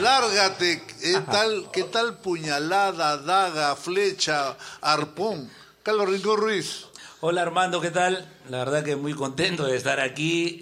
Lárgate, ¿qué tal puñalada, daga, flecha, arpón? Carlos Rincón Ruiz. Hola Armando, ¿qué tal? La verdad que muy contento de estar aquí,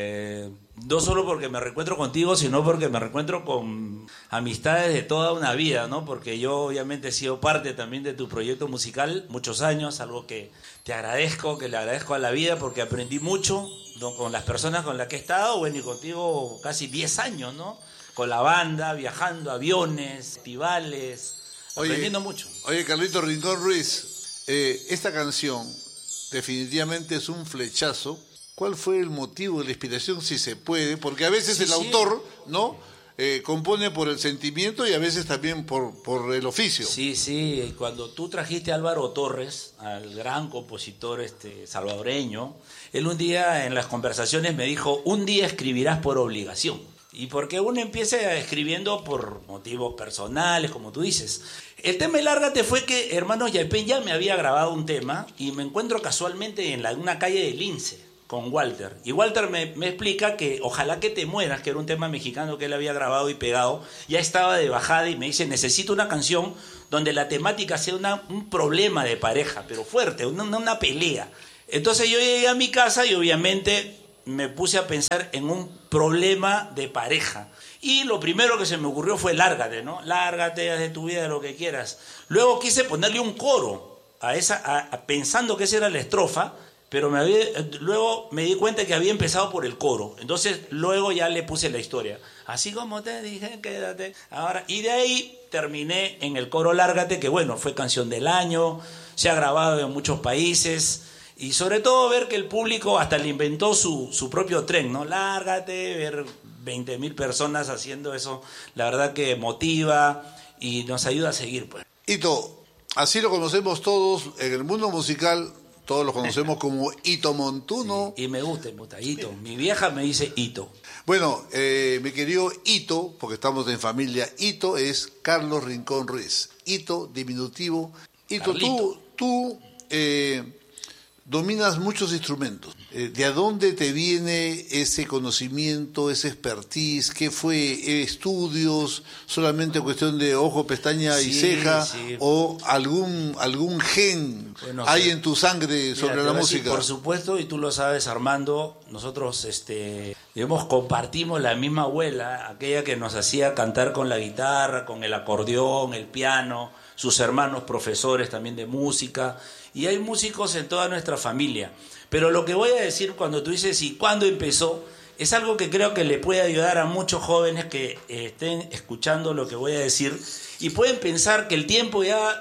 no solo porque me reencuentro contigo, sino porque me reencuentro con amistades de toda una vida, ¿no? Porque yo obviamente he sido parte también de tu proyecto musical muchos años, algo que te agradezco, que le agradezco a la vida porque aprendí mucho, ¿no? Con las personas con las que he estado, bueno, y contigo casi 10 años, ¿no? Con la banda, viajando, aviones, festivales, aprendiendo mucho. Oye, Carlito Rincón Ruiz, esta canción definitivamente es un flechazo. ¿Cuál fue el motivo de la inspiración, si se puede? Porque a veces el autor, ¿no? Compone por el sentimiento y a veces también por el oficio. Sí, cuando tú trajiste a Álvaro Torres, al gran compositor salvadoreño, él un día en las conversaciones me dijo, un día escribirás por obligación. Y porque uno empieza escribiendo por motivos personales, como tú dices. El tema de Lárgate fue que Hermanos Yaipen ya me había grabado un tema y me encuentro casualmente en una calle de Lince con Walter. Y Walter me explica que Ojalá que te mueras, que era un tema mexicano que él había grabado y pegado, ya estaba de bajada y me dice, necesito una canción donde la temática sea un problema de pareja, pero fuerte, una pelea. Entonces yo llegué a mi casa y obviamente me puse a pensar en un problema de pareja. Y lo primero que se me ocurrió fue Lárgate, ¿no? Lárgate, haz de tu vida lo que quieras. Luego quise ponerle un coro pensando que esa era la estrofa, pero luego me di cuenta que había empezado por el coro. Entonces luego ya le puse la historia. Así como te dije, quédate. Ahora, y de ahí terminé en el coro Lárgate, que bueno, fue canción del año, se ha grabado en muchos países. Y sobre todo ver que el público hasta le inventó su propio tren, ¿no? Lárgate, ver 20.000 personas haciendo eso, la verdad que motiva y nos ayuda a seguir, pues. Hito, así lo conocemos todos en el mundo musical, todos lo conocemos como Hito Montuno. Sí, y me gusta Hito. Mi vieja me dice Hito. Bueno, mi querido Hito, porque estamos en familia, Hito es Carlos Rincón Ruiz. Hito, diminutivo. Hito, tú dominas muchos instrumentos. ¿De dónde te viene ese conocimiento, ese expertise? ¿Qué fue? ¿Estudios? ¿Solamente cuestión de ojo, pestaña y ceja? Sí. ¿O algún gen hay en tu sangre sobre la música? Por supuesto, y tú lo sabes, Armando, nosotros compartimos la misma abuela, aquella que nos hacía cantar con la guitarra, con el acordeón, el piano, sus hermanos profesores también de música. Y hay músicos en toda nuestra familia. Pero lo que voy a decir cuando tú dices ¿y cuándo empezó? Es algo que creo que le puede ayudar a muchos jóvenes que estén escuchando lo que voy a decir y pueden pensar que el tiempo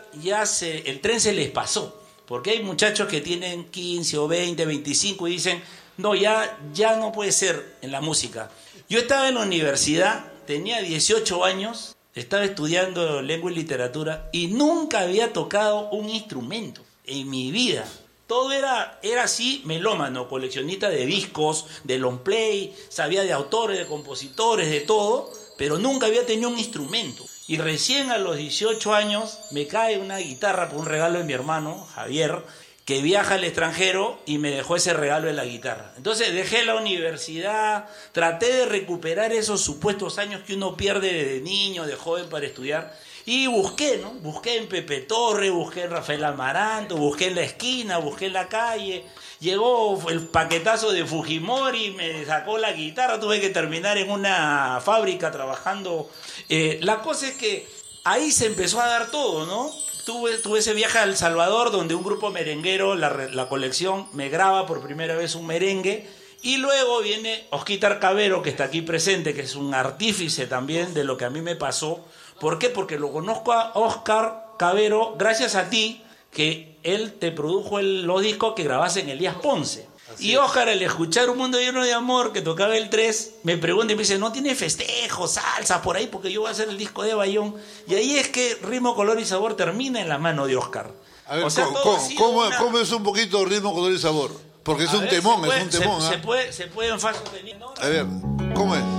el tren se les pasó. Porque hay muchachos que tienen 15 o 20, 25 y dicen, no, ya no puede ser en la música. Yo estaba en la universidad, tenía 18 años, estaba estudiando lengua y literatura y nunca había tocado un instrumento en mi vida. Todo era así, melómano, coleccionista de discos, de long play, sabía de autores, de compositores, de todo, pero nunca había tenido un instrumento. Y recién a los 18 años me cae una guitarra por un regalo de mi hermano, Javier, que viaja al extranjero y me dejó ese regalo de la guitarra. Entonces dejé la universidad, traté de recuperar esos supuestos años que uno pierde de niño, de joven para estudiar. Y busqué, ¿no? Busqué en Pepe Torre, busqué en Rafael Amaranto, busqué en la esquina, busqué en la calle. Llegó el paquetazo de Fujimori, me sacó la guitarra, tuve que terminar en una fábrica trabajando. La cosa es que ahí se empezó a dar todo, ¿no? Tuve ese viaje a El Salvador donde un grupo merenguero, la colección, me graba por primera vez un merengue. Y luego viene Osquitar Cabero, que está aquí presente, que es un artífice también de lo que a mí me pasó. ¿Por qué? Porque lo conozco a Oscar Cabero gracias a ti, que él te produjo los discos que grabás en Elías Ponce. Así y Oscar, al escuchar Un Mundo Lleno de Amor, que tocaba el 3, me pregunta y me dice, ¿no tiene festejos, salsa por ahí? Porque yo voy a hacer el disco de Bayón. Y ahí es que Ritmo, Color y Sabor termina en la mano de Oscar. A ver, o sea, ¿cómo es un poquito Ritmo, Color y Sabor? Porque es un temón, es un temón. Se puede en fa sostenido. A ver, ¿cómo es?